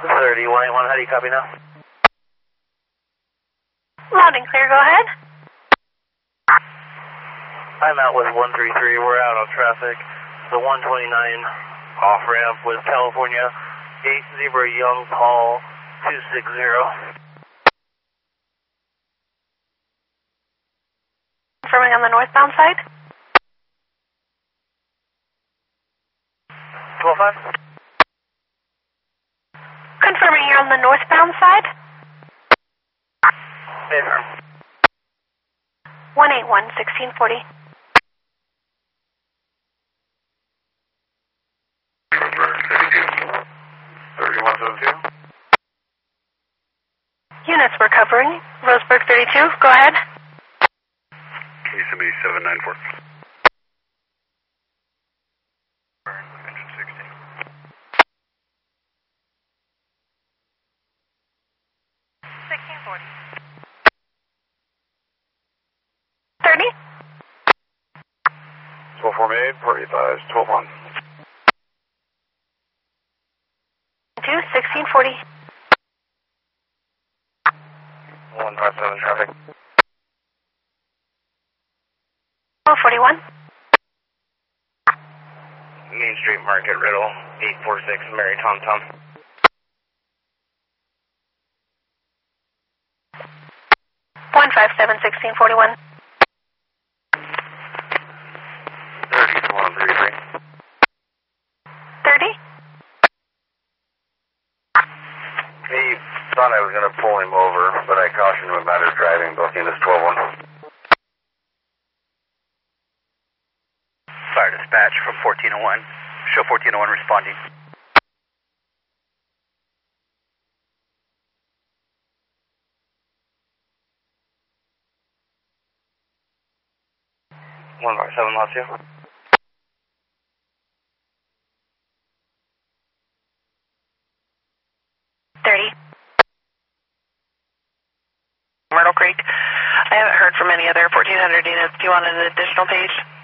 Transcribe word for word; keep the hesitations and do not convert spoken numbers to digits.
thirty, one eight one, how do you copy now? Loud and clear, go ahead. I'm out with one three three, we're out on traffic. The one twenty-nine off ramp with California, eight Zebra Young Paul two six zero. Confirming on the northbound side. twelve five. Confirming you're on the northbound side. Affirm. one eight one, sixteen forty. thirty-one seventy-two. Units we're covering. Roseburg thirty-two, go ahead. Can you send me seven nine four? Engine sixteen. sixteen forty. thirty. twelve four made, party advised, twelve one. two, sixteen forty. one five seven traffic. twelve forty-one. Main Street Market, Riddle, eight four six, Mary Tom Tom. one five seven, sixteen forty-one. thirty to one three three. thirty. He thought I was going to pull him over, but I cautioned him about his driving, booking this twelve one. Fire dispatch from fourteen oh one. Show fourteen oh one responding. one five seven, lost you. thirty. Myrtle Creek. I haven't heard from any other fourteen hundred units. Do you want an additional page?